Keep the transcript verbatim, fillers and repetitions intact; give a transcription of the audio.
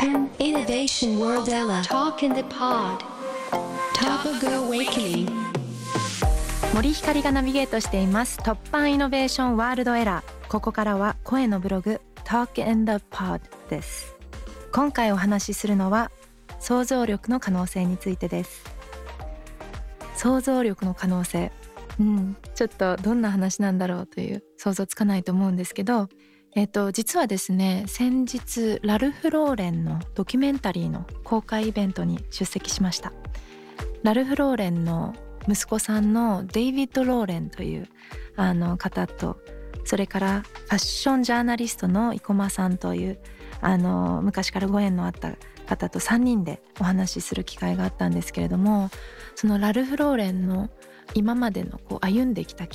Japan Innovation World Ella Talk in the Pod Topical Awakening 森ひかりがナビゲートしています突破イノベーションワールドエラー。ここからは声のブログ Talk in the Pod です。今回お話しするのは想像力の可能性についてです。想像力の可能性、うん、ちょっとどんな話なんだろうという想像つかないと思うんですけど、えっと、実はですね、先日ラルフ・ローレンのドキュメンタリーの公開イベントに出席しました。ラルフ・ローレンの息子さんのデイビッド・ローレンというあの方と、それからファッションジャーナリストの生駒さんというあの昔からご縁のあった方とさんにんでお話しする機会があったんですけれども、そのラルフ・ローレンの今までのこう歩んできた